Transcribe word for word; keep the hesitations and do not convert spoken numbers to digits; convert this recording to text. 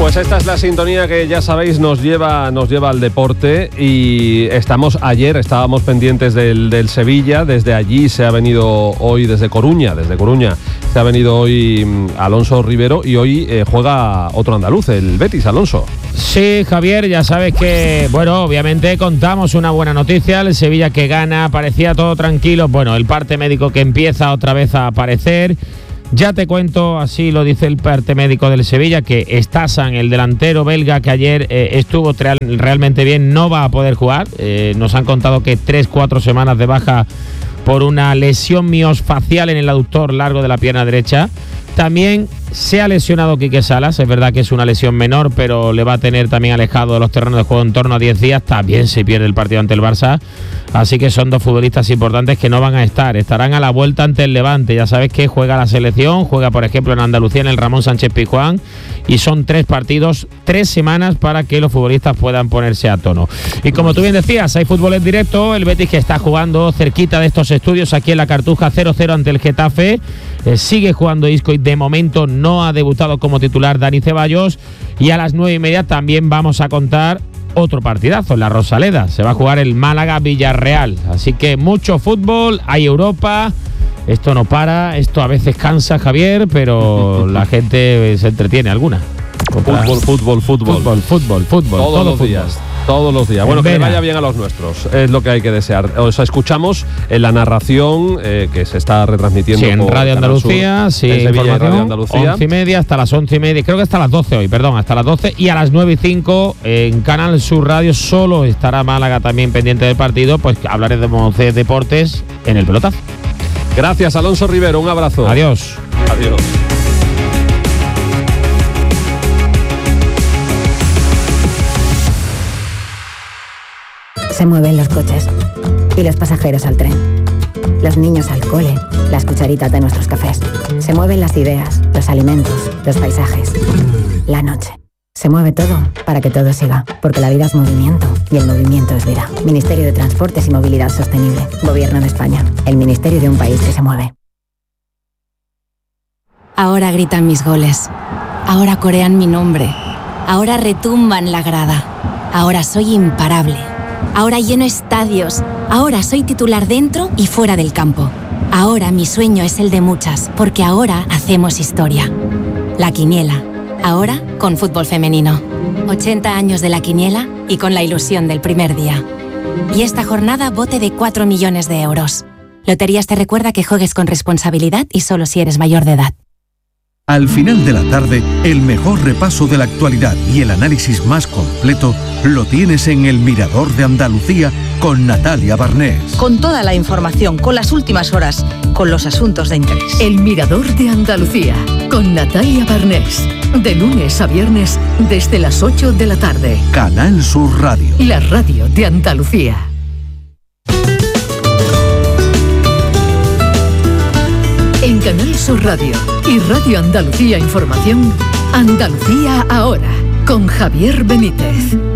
Pues esta es la sintonía que ya sabéis nos lleva, nos lleva al deporte y estamos ayer, estábamos pendientes del, del Sevilla, desde allí se ha venido hoy, desde Coruña, desde Coruña se ha venido hoy Alonso Rivero y hoy eh, juega otro andaluz, el Betis, Alonso. Sí, Javier, ya sabes que, bueno, obviamente contamos una buena noticia, el Sevilla que gana, parecía todo tranquilo, bueno, el parte médico que empieza otra vez a aparecer. Ya te cuento, así lo dice el parte médico del Sevilla, que Stasan, el delantero belga que ayer eh, estuvo real, realmente bien, no va a poder jugar. Eh, nos han contado que tres, cuatro semanas de baja por una lesión miosfacial en el aductor largo de la pierna derecha. También se ha lesionado Quique Salas, es verdad que es una lesión menor, pero le va a tener también alejado de los terrenos de juego en torno a diez días. También se pierde el partido ante el Barça, así que son dos futbolistas importantes que no van a estar, estarán a la vuelta ante el Levante. Ya sabes que juega la selección, juega por ejemplo en Andalucía en el Ramón Sánchez Pizjuán, y son tres partidos, tres semanas para que los futbolistas puedan ponerse a tono. Y como tú bien decías, hay fútbol en directo, el Betis que está jugando cerquita de estos estudios aquí en la Cartuja, cero cero ante el Getafe. Eh, sigue jugando Isco y de momento no ha debutado como titular Dani Ceballos, y a las nueve y media también vamos a contar otro partidazo en la Rosaleda. Se va a jugar el Málaga-Villarreal, así que mucho fútbol, hay Europa. Esto no para, esto a veces cansa, Javier, pero la gente se entretiene alguna. Fútbol, fútbol, fútbol. Fútbol, fútbol, fútbol. Todos todo los fútbol. días. Todos los días. Bueno, que le vaya bien a los nuestros, es lo que hay que desear. O sea, escuchamos en la narración eh, que se está retransmitiendo sí, en por Radio Andalucía, Sur, sí, en Sevilla, información, Radio Andalucía. once y media hasta las once y media, creo que hasta las doce hoy, perdón, hasta las doce, y a las nueve y cinco en Canal Sur Radio solo estará Málaga también pendiente del partido, pues hablaremos de deportes en el pelotazo. Gracias, Alonso Rivero, un abrazo. Adiós. Adiós. Se mueven los coches y los pasajeros al tren, los niños al cole, las cucharitas de nuestros cafés. Se mueven las ideas, los alimentos, los paisajes, la noche. Se mueve todo para que todo siga, porque la vida es movimiento y el movimiento es vida. Ministerio de Transportes y Movilidad Sostenible. Gobierno de España. El ministerio de un país que se mueve. Ahora gritan mis goles. Ahora corean mi nombre. Ahora retumban la grada. Ahora soy imparable. Ahora lleno estadios. Ahora soy titular dentro y fuera del campo. Ahora mi sueño es el de muchas, porque ahora hacemos historia. La Quiniela. Ahora con fútbol femenino. ochenta años de La Quiniela y con la ilusión del primer día. Y esta jornada bote de cuatro millones de euros. Loterías te recuerda que juegues con responsabilidad y solo si eres mayor de edad. Al final de la tarde, el mejor repaso de la actualidad y el análisis más completo lo tienes en El Mirador de Andalucía con Natalia Barnés. Con toda la información, con las últimas horas, con los asuntos de interés. El Mirador de Andalucía con Natalia Barnés. De lunes a viernes desde las ocho de la tarde. Canal Sur Radio. La radio de Andalucía. En Canal Sur Radio y Radio Andalucía Información, Andalucía Ahora, con Javier Benítez.